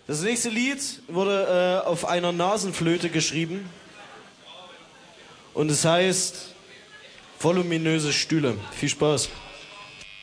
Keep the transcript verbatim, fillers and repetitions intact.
Das nächste Lied wurde äh, auf einer Nasenflöte geschrieben und es heißt Voluminöse Stühle. Viel Spaß.